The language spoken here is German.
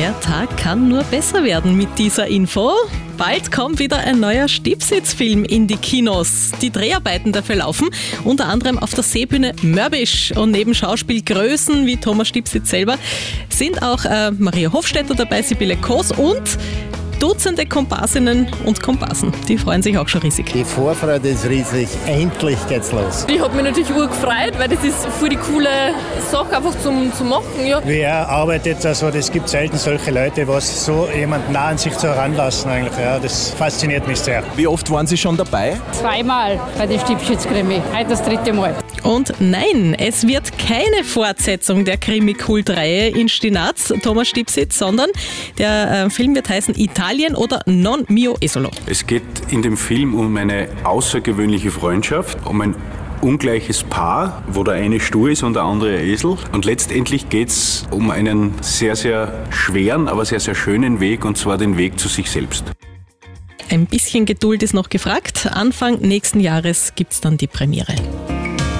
Der Tag kann nur besser werden mit dieser Info. Bald kommt wieder ein neuer Stipsitz-Film in die Kinos. Die Dreharbeiten dafür laufen unter anderem auf der Seebühne Mörbisch. Und neben Schauspielgrößen wie Thomas Stipsitz selber sind auch Maria Hofstetter dabei, Sibylle Koos und Dutzende Komparsinnen und Komparsen. Die freuen sich auch schon riesig. Die Vorfreude ist riesig. Endlich geht's los. Ich habe mich natürlich gefreut, weil das ist voll die coole Sache einfach zum machen. Ja. Wer arbeitet, also das gibt selten solche Leute, was so jemanden nah an sich zu heranlassen eigentlich. Ja, das fasziniert mich sehr. Wie oft waren Sie schon dabei? 2-mal bei der Stipsitz-Krimi. Heute das 3. Mal. Und nein, es wird keine Fortsetzung der Krimi-Kult-Reihe in Stinaz, Thomas Stipsitz, sondern der Film wird heißen Italien oder Non mio Esolo. Es geht in dem Film um eine außergewöhnliche Freundschaft, um ein ungleiches Paar, wo der eine stur ist und der andere ein Esel. Und letztendlich geht es um einen sehr, sehr schweren, aber sehr, sehr schönen Weg, und zwar den Weg zu sich selbst. Ein bisschen Geduld ist noch gefragt. Anfang nächsten Jahres gibt es dann die Premiere.